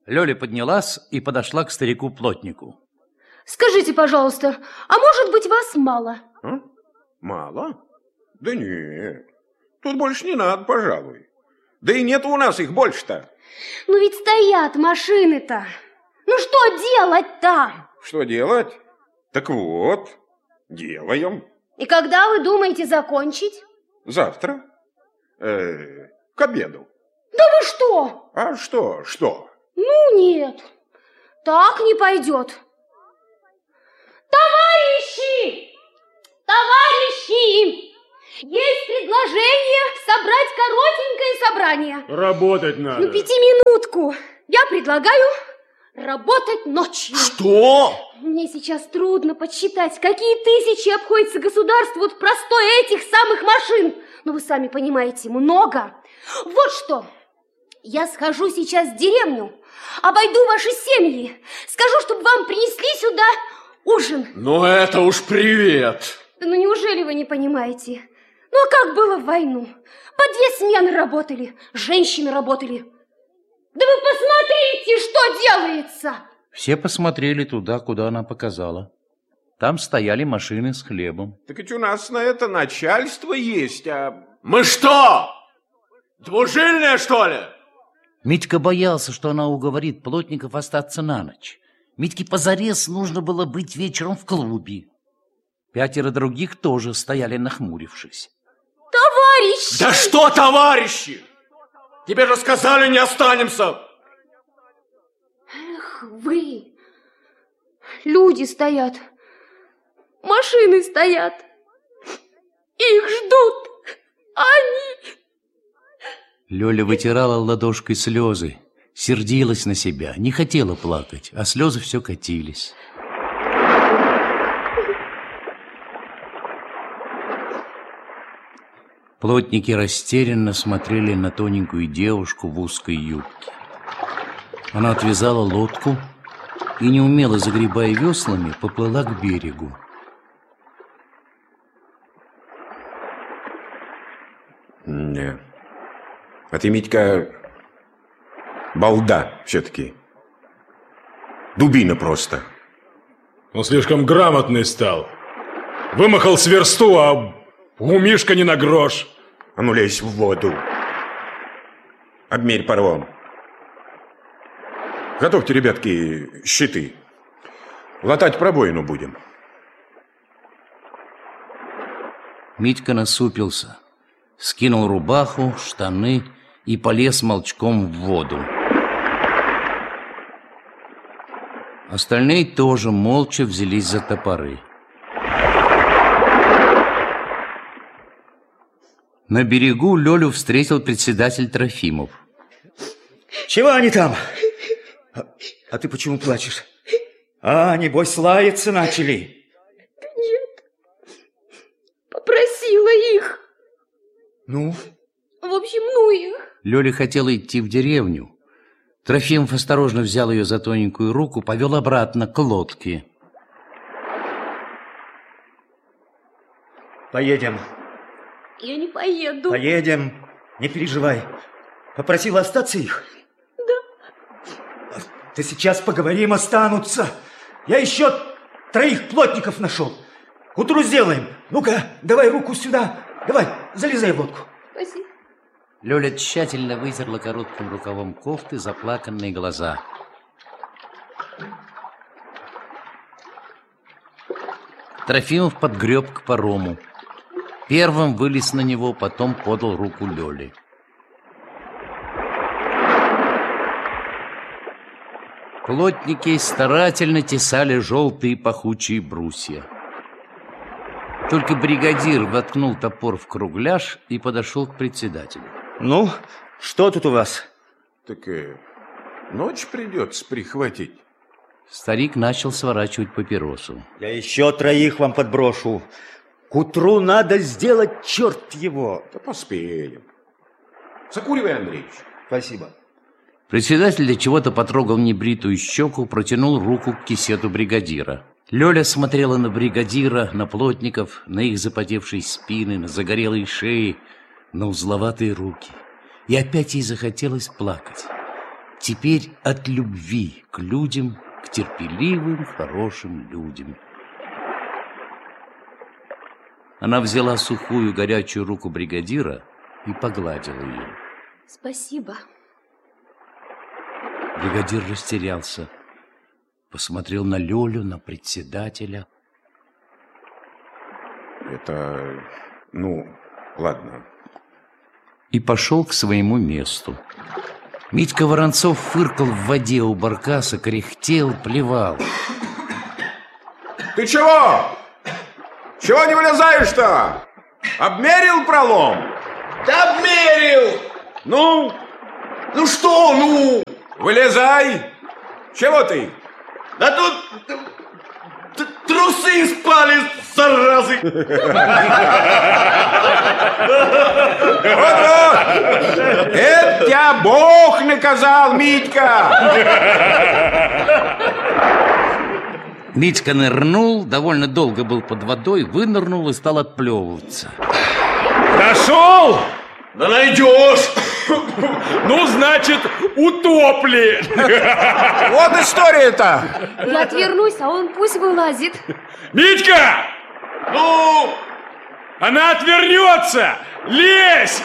Лёля поднялась и подошла к старику-плотнику. Скажите, пожалуйста, а может быть вас мало? А? Мало? Да нет, тут больше не надо, пожалуй. Да и нет у нас их больше-то. Ну ведь стоят машины-то. Ну что делать-то? Что делать? Так вот, делаем. И когда вы думаете закончить? Завтра. К обеду. Да вы что? А что? Ну нет, так не пойдет. Товарищи! Товарищи! Есть предложение собрать коротенькое собрание. Работать надо. Ну, 5-минутку. Я предлагаю работать ночью. Что? Мне сейчас трудно подсчитать, какие тысячи обходится государству вот простой этих самых машин. Но вы сами понимаете, много. Вот что. Я схожу сейчас в деревню, обойду ваши семьи, скажу, чтобы вам принесли сюда ужин. Ну это уж привет. Да ну неужели вы не понимаете? Ну а как было в войну? По 2 смены работали, женщины работали. Да вы посмотрите, что делается! Все посмотрели туда, куда она показала. Там стояли машины с хлебом. Так ведь у нас на это начальство есть, а... Мы что? Двужильные, что ли? Митька боялся, что она уговорит плотников остаться на ночь. Митьке позарез нужно было быть вечером в клубе. 5 других тоже стояли, нахмурившись. Товарищи! Да что, товарищи? Тебе же сказали, не останемся. Эх вы! Люди стоят, машины стоят, их ждут, они... Лёля вытирала ладошкой слезы, сердилась на себя, не хотела плакать, а слезы все катились. Плотники растерянно смотрели на тоненькую девушку в узкой юбке. Она отвязала лодку и, неумело загребая веслами, поплыла к берегу. Не. А ты, Митька, балда все-таки. Дубина просто. Он слишком грамотный стал. Вымахал с версту, а у Мишка не на грош. А ну лезь в воду. Обмерь паром. Готовьте, ребятки, щиты. Латать пробоину будем. Митька насупился, скинул рубаху, штаны и полез молчком в воду. Остальные тоже молча взялись за топоры. На берегу Лёлю встретил председатель Трофимов. Чего они там? А ты почему плачешь? А, небось, лаяться начали. Нет, попросила их. Ну? В общем, ну их. Лёля хотела идти в деревню. Трофимов осторожно взял ее за тоненькую руку, повел обратно к лодке. Поедем. Я не поеду. Поедем. Не переживай. Попросила остаться их? Да. Да сейчас поговорим, останутся. Я еще 3 плотников нашел. К утру сделаем. Ну-ка, давай руку сюда. Давай, залезай в лодку. Спасибо. Лёля тщательно вытерла коротким рукавом кофты заплаканные глаза. Трофимов подгреб к парому. Первым вылез на него, потом подал руку Лёле. Плотники старательно тесали желтые пахучие брусья. Только бригадир воткнул топор в кругляш и подошел к председателю. Ну, что тут у вас? Так ночь придется прихватить. Старик начал сворачивать папиросу. Я еще 3 вам подброшу. К утру надо сделать, черт его. Да поспеем. Закуривай, Андреевич. Спасибо. Председатель для чего-то потрогал небритую щеку, протянул руку к кисету бригадира. Лёля смотрела на бригадира, на плотников, на их запотевшие спины, на загорелые шеи, на узловатые руки. И опять ей захотелось плакать. Теперь от любви к людям, к терпеливым, хорошим людям. Она взяла сухую горячую руку бригадира и погладила ее. Спасибо. Бригадир растерялся. Посмотрел на Лёлю, на председателя. Это... ладно. И пошел к своему месту. Митька Воронцов фыркал в воде у баркаса, кряхтел, плевал. Ты чего? Чего не вылезаешь-то? Обмерил пролом? Да обмерил! Ну? Ну что, ну? Вылезай! Чего ты? Да тут трусы спали, заразы! Вот-вот! Это тебя Бог наказал, Митька! Митька нырнул, довольно долго был под водой, вынырнул и стал отплевываться. Нашел? Да найдешь! Ну, значит, утопли. Вот история-то! Я отвернусь, а он пусть вылазит. Митька! Ну? Она отвернется! Лезь!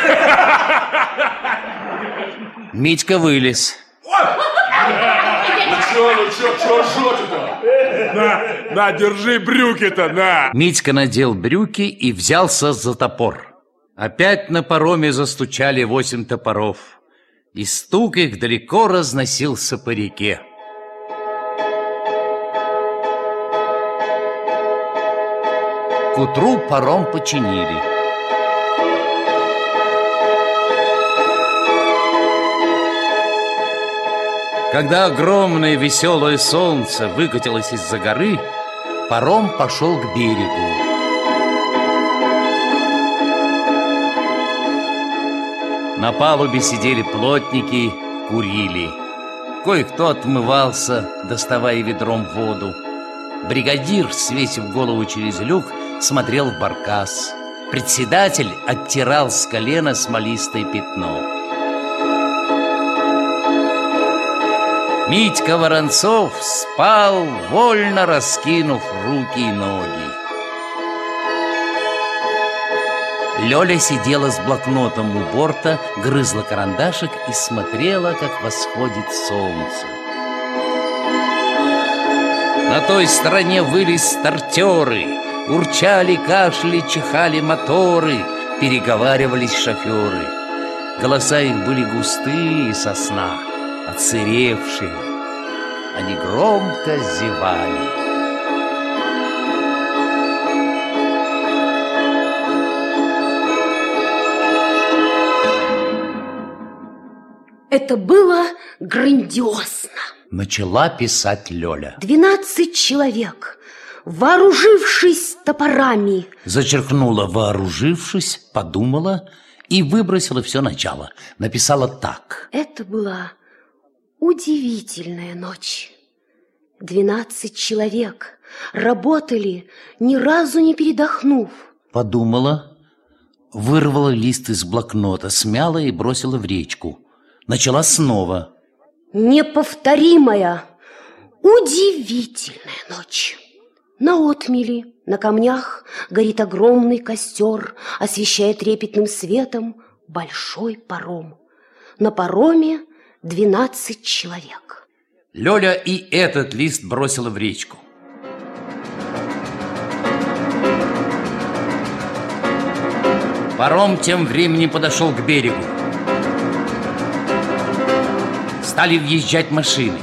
Митька вылез. Ну чё жжёте-то? На, держи брюки-то, на! Митька надел брюки и взялся за топор. Опять на пароме застучали 8 топоров, и стук их далеко разносился по реке. К утру паром починили. Когда огромное веселое солнце выкатилось из-за горы, паром пошел к берегу. На палубе сидели плотники, курили. Кое-кто отмывался, доставая ведром воду. Бригадир, свесив голову через люк, смотрел в баркас. Председатель оттирал с колена смолистое пятно. Митька Воронцов спал, вольно раскинув руки и ноги. Лёля сидела с блокнотом у борта, грызла карандашик и смотрела, как восходит солнце. На той стороне выли стартеры, урчали, кашляли, чихали моторы, переговаривались шоферы. Голоса их были густые, со сна, отсыревшие. Они громко зевали. Это было грандиозно. Начала писать Лёля. 12 человек, вооружившись топорами. Зачеркнула «вооружившись», подумала и выбросила все начало. Написала так. Это была удивительная ночь. 12 человек работали, ни разу не передохнув. Подумала, вырвала лист из блокнота, смяла и бросила в речку. Начала снова. Неповторимая, удивительная ночь. На отмели, на камнях горит огромный костер, освещая трепетным светом большой паром. На пароме 12 человек. Лёля и этот лист бросила в речку. Паром тем временем подошел к берегу. Стали въезжать машины.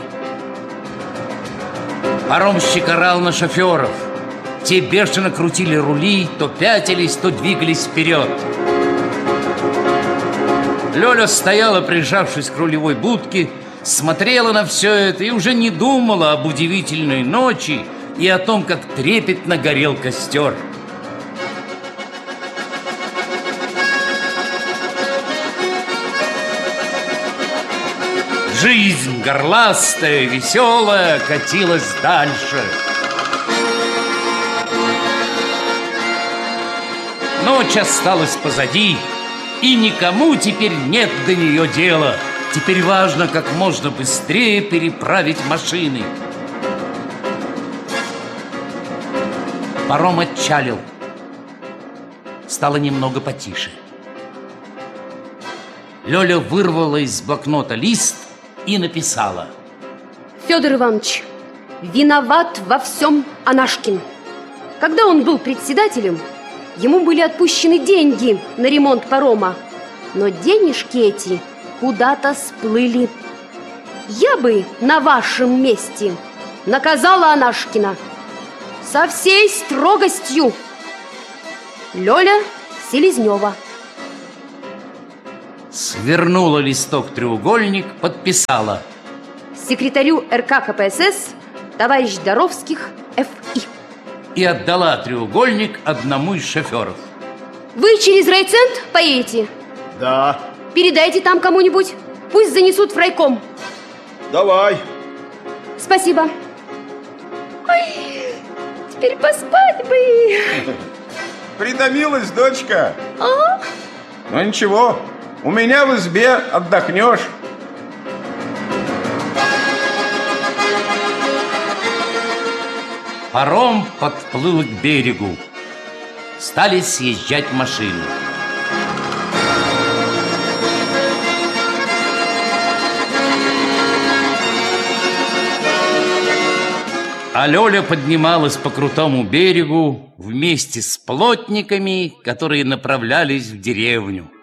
Паромщик орал на шоферов. Те бешено крутили рули, то пятились, то двигались вперед. Лёля стояла, прижавшись к рулевой будке, смотрела на все это и уже не думала об удивительной ночи и о том, как трепетно горел костер. Жизнь горластая, веселая катилась дальше. Ночь осталась позади, и никому теперь нет до нее дела. Теперь важно как можно быстрее переправить машины. Паром отчалил. Стало немного потише. Лёля вырвала из блокнота лист и написала: Федор Иванович, виноват во всем Анашкин. Когда он был председателем, ему были отпущены деньги на ремонт парома, но денежки эти куда-то сплыли. Я бы на вашем месте наказала Анашкина со всей строгостью. Лёля Селезнева. Свернула листок-треугольник, подписала: Секретарю РК КПСС товарищ Доровских Ф.И. и отдала треугольник одному из шоферов. Вы через райцентр поедете? Да. Передайте там кому-нибудь, пусть занесут в райком. Давай. Спасибо. Ой, теперь поспать бы. Притомилась, дочка? А? Ну ничего, у меня в избе отдохнешь. Паром подплыл к берегу. Стали съезжать машины. А Лёля поднималась по крутому берегу вместе с плотниками, которые направлялись в деревню.